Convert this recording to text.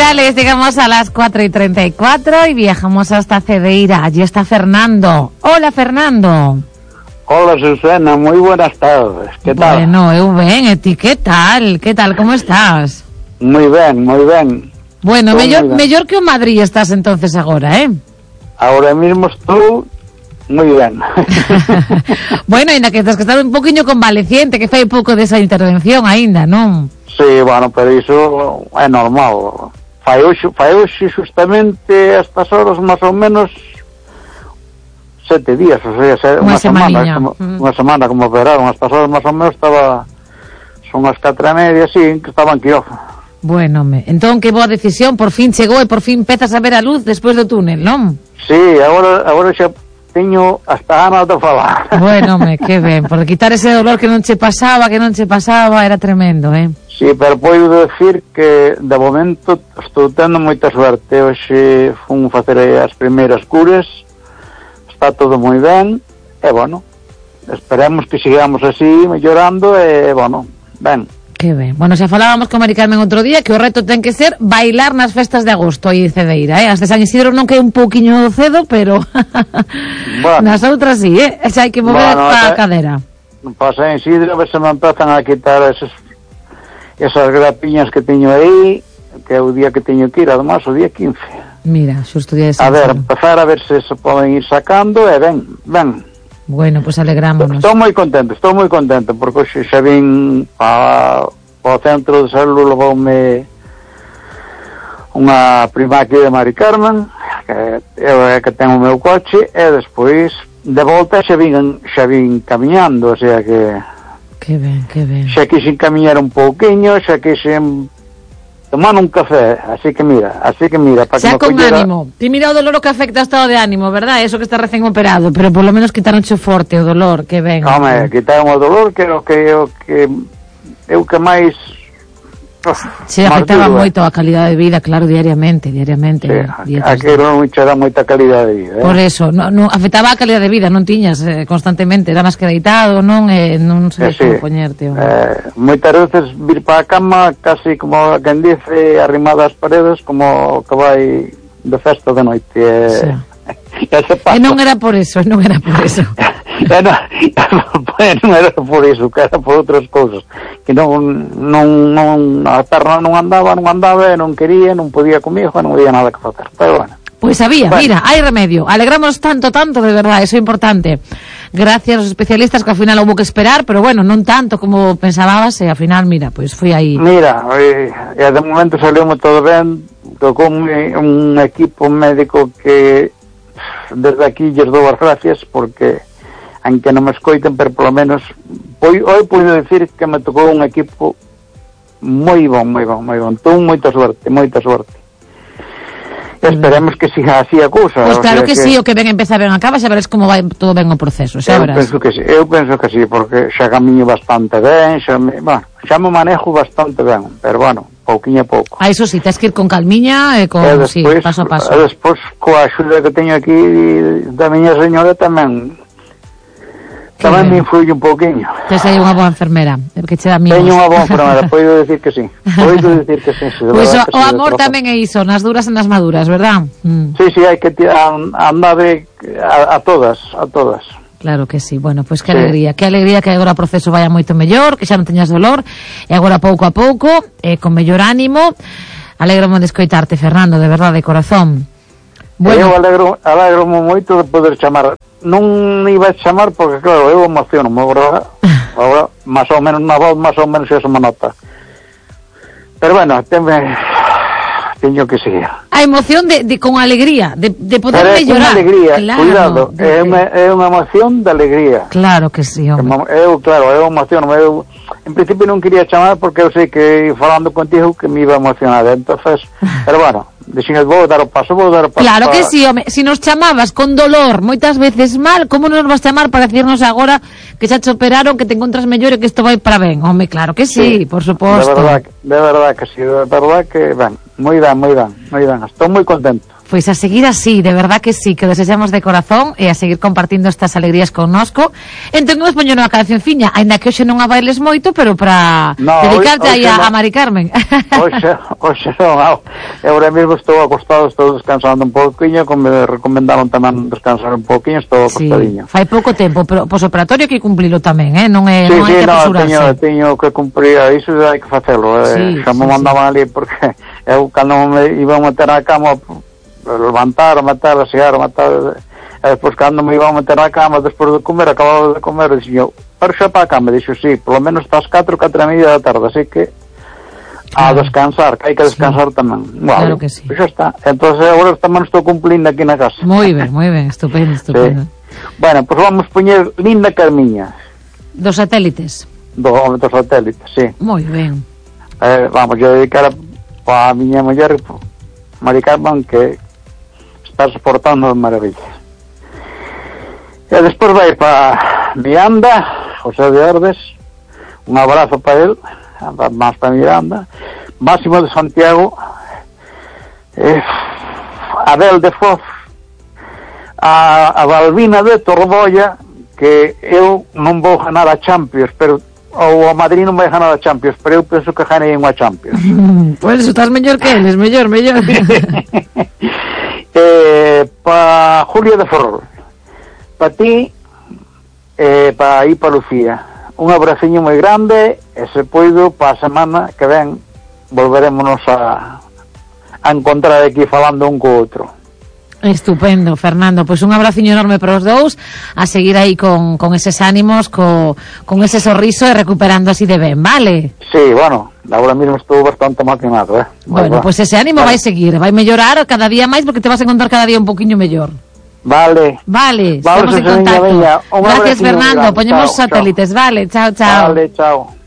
musicales, llegamos a las 4:34 y viajamos hasta Cedeira. Allí está Fernando. Hola, Fernando. Hola, Susana, moi buenas tardes. Que tal? Bueno, eu ben, e ti que tal? Que tal, como estás? Moi ben, moi ben. Bueno, mellor que o Madrid estás entonces agora, Ahora mismo estou moi ben. Bueno, ainda que estás que estar un poquinho convaleciente, que fai pouco desa intervención aínda, non? Sí, bueno, pero iso é normal. Fai hoxe justamente a estas horas máis ou menos 7 días, o sea, unha semana como verán, a estas horas máis ou menos son as 4:30, sí, que estaba en quirófano. Bueno, entón que boa decisión, por fin chegou e por fin empezas a ver a luz despois do túnel, non? Sí, agora xa teño hasta ganas de falar. Bueno, que ben, por quitar ese dolor que non che pasaba, era tremendo, Sí, pero podo decir que de momento estou tendo moita suerte. Hoxe fun facer as primeiras curas, está todo moi ben, e bueno, esperemos que sigamos así, mellorando, e bueno, ben. Que ben. Bueno, xa falábamos con Mari Carmen outro día que o reto ten que ser bailar nas festas de agosto aí en Cedeira, As de San Isidro non que é un pouquiño cedo, pero bueno, nas outras sí, Xa hai que mover a cadera. Para San Isidro a ver se me empezan a quitar esas grapiñas que teño aí, que é o día que teño que ir, además o día 15. Mira, xusto día de San Isidro. A ver se poden ir sacando, e ben. Bueno, pues alegrámonos. Estou moi contento, porque hoxe xa vin ao centro de salud, levoume unha prima aquí de Mari Carmen, que ten o meu coche, e despois de volta xa vin camiñando, o sea que... Que ben. Xa quixen camiñar un pouquiño, xa quixen tomar un café, así que mira, para xa que con ánimo. Ti mira o dolor o que afecta o estado de ánimo, verdad? Eso que está recén operado, pero por lo menos quitaron xo forte o dolor, que ben. Home, quitaron o dolor, que é o que máis... Se afectaba moito a calidade de vida, claro, diariamente. Sí, aquilo non che dá moita calidade de vida. Por eso, non afectaba a calidade de vida, non tiñas constantemente, era máis que deitado, non sei como poñerte. Moitas veces vir para a cama, casi como quen dice, arrimado ás paredes, como que vai de festa de noite. Sí. E non era por eso. Non era por iso, que era por outras cousas, que a perna non andaba, e non quería, non podía comigo, non había nada que facer, pero bueno. Pois había, mira, hai remedio. Alegramos tanto, de verdade, eso é importante. Gracias aos especialistas, que ao final houve que esperar, pero bueno, non tanto como pensábamos, e ao final, mira, pois foi aí. Mira, de momento saliume todo ben, tocou un equipo médico que desde aquí lles dou as gracias, porque aunque non me escoiten, pero polo menos hoy podo decir que me tocou un equipo moi bon. Tuve moita suerte. Esperemos que siga así a cousa. Pois claro que sí, o que ben empeza ben acaba, xa veres como vai todo ben o proceso, xa verás. Eu penso que sí, porque xa camiño bastante ben, xa me manejo bastante ben, pero bueno, pouquinho a pouco. Iso sí, tens que ir con calmiña e con paso a paso. E despois, coa axuda que teño aquí da miña señora, tamén me influye un pouquinho. Tes aí unha boa enfermera, que che dá mimos. Teño unha boa enfermera, podo decir que sí. Pois o amor tamén é iso, nas duras e nas maduras, verdad? Sí, hai que andar a todas. Claro que sí. Bueno, pois que alegría que agora o proceso vaya moito mellor, que xa non teñas dolor, e agora pouco a pouco, con mellor ánimo. Alégrome de escoitarte, Fernando, de verdade, de corazón. Bueno. Eu alegro-me moito de poder chamar. Non iba a chamar porque, claro, eu emociono-me agora máis ou menos na voz, máis ou menos eso me nota. Pero bueno, teño que seguir. A emoción con alegría, de poder mellorar. Con alegría, claro, cuidado, é unha emoción de alegría. Claro que sí, hombre. Eu emociono-me. En principio non quería chamar porque eu sei que falando contigo que me iba a emocionar, entonces, pero bueno, vou dar o paso. Claro que sí, home, si nos chamabas con dolor, moitas veces mal, como nos vas chamar para decirnos agora que xa te operaron, que te encontras mellor e que isto vai para ben? Home, claro que sí, por suposto. De verdad que sí, de verdad que ben, moi ben, estou moi contento. Pois a seguir así, de verdad que sí, que desexamos de corazón e a seguir compartindo estas alegrías connosco. Entón nos poño unha canción fiña, aínda que hoxe non a bailes moito, pero para dedicarte aí a Mari Carmen. Hoxe non, eu ahora mesmo estou acostado, estou descansando un pouquinho, como me recomendaron tamén descansar un pouquinho, estou acostadiño. Fai pouco tempo, pero posoperatorio que cumplilo tamén, non é non hai que apresurarse. Teño que cumprir, iso hai que facelo, xa me mandaban ali, porque eu cando me iba a meter á cama, levantar, matar, asear, matar, e despois cando me iba a meter á cama despois de comer, acababa de comer, e dixo, pero xa para a cama, dixo, sí, polo menos estás 4 e media da tarde, así que a descansar, que hai que descansar tamén. Claro que sí. Pois xa está, entón agora tamén estou cumplindo aquí na casa. Moi ben, estupendo. Bueno, pois vamos poñer Linda Carmiña. Dos satélites. Dos satélites, sí. Moi ben. Vamos, eu dedicar a miña muller, Mari Carmen, que está soportando de maravilla. E despois vai para Miranda, José de Ordes, un abrazo para él, máis para Miranda, Máximo de Santiago, Abel de Foz, a Balbina de Torbolla, que eu non vou ganar a Champions, pero ou a Madrid non vai ganar a Champions, pero eu penso que ganei unha Champions. Pois estás mellor que eles, mellor. Para Julia de Ferrol, para ti, para aí para Lucía, un abraciño moi grande, e se poido para a semana que ven volverémonos a encontrar aquí falando un co outro. Estupendo, Fernando, pois un abraciño enorme para os dous, a seguir aí con eses ánimos, con ese sorriso e recuperando así de ben, vale? Sí, bueno, agora mesmo estou bastante maquinado, Bueno, pois ese ánimo vai seguir, vai mellorar cada día máis porque te vas a encontrar cada día un poquinho mellor. Vale, estamos en contacto. Gracias, Fernando, poñemos satélites, vale, chao. Vale, chao.